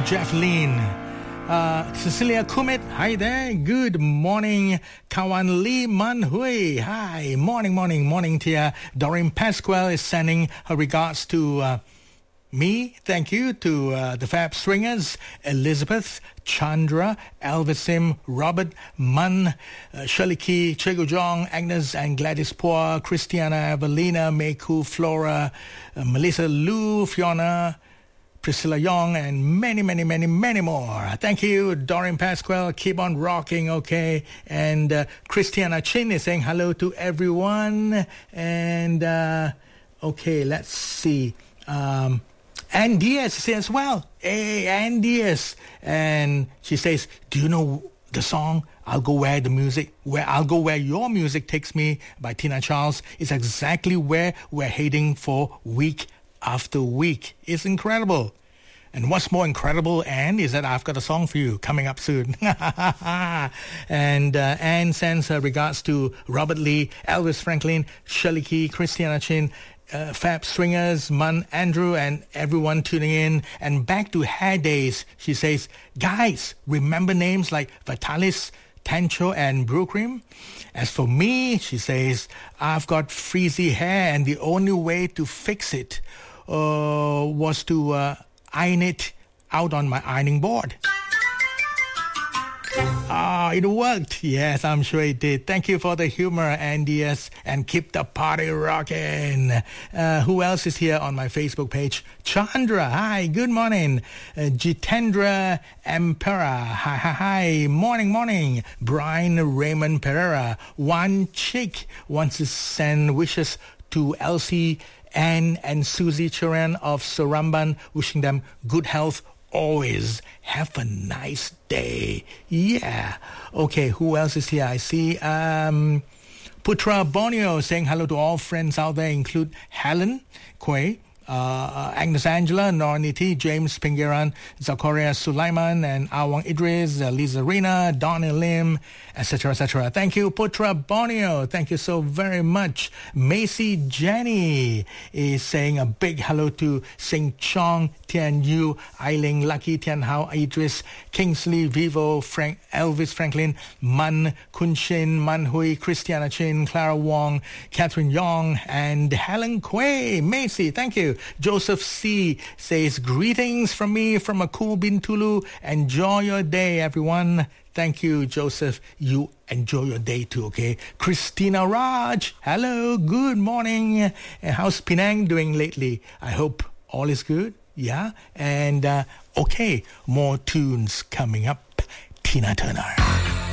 Jeff Lean. Cecilia Kumit, hi there. Good morning. Kawan Lee Man Hui, hi. Morning to you. Doreen Pasquale is sending her regards to me. Thank you to the Fab Swingers, Elizabeth, Chandra, Elvisim, Robert, Mun, Shirley Key, Chego Jong, Agnes and Gladys Poor, Christiana, Evelina, Meiku, Flora, Melissa Lu, Fiona, Priscilla Young, and many more. Thank you, Doreen Pasquale. Keep on rocking, okay? And Christiana Chin is saying hello to everyone. And, okay, let's see. Ann Diaz says, well, hey, Ann Diaz. And she says, do you know the song I'll Go Where Your Music Takes Me by Tina Charles is exactly where we're heading for week after week. It's incredible. And what's more incredible, Anne, is that I've got a song for you coming up soon. And Anne sends her regards to Robert Lee, Elvis Franklin, Shirley Key, Christiana Chin, Fab Swingers, Mun, Andrew, and everyone tuning in. And back to hair days, she says, guys, remember names like Vitalis, Tancho, and Brew Cream? As for me, she says, I've got frizzy hair, and the only way to fix it was to iron it out on my ironing board. It worked. Yes, I'm sure it did. Thank you for the humor, Andy, and keep the party rocking. Who else is here on my Facebook page? Chandra, hi, good morning. Jitendra Empera, hi. Morning. Brian Raymond Pereira, one chick wants to send wishes to Elsie, Anne, and Susie Chiran of Saramban, wishing them good health always. Have a nice day. Yeah. Okay, who else is here? I see Putra Borneo saying hello to all friends out there, include Helen Quay, Agnes Angela, Norniti, James Pingiran, Zakaria Sulaiman, and Awang Idris, Lisa Rina, Donnie Lim, etc. Thank you, Putra Borneo. Thank you so very much. Macy Jenny is saying a big hello to Sing Chong, Tian Yu, Ailing, Lucky, Tian Hao, Idris, Kingsley, Vivo, Elvis Franklin, Mun, Kun Shin, Man Hui, Christiana Chin, Clara Wong, Catherine Yong, and Helen Quay. Macy, thank you. Joseph C. says, greetings from me from a cool Bintulu. Enjoy your day, everyone. Thank you, Joseph. You enjoy your day too, okay? Christina Raj, hello, good morning. How's Penang doing lately? I hope all is good, yeah? And, okay, more tunes coming up. Tina Turner.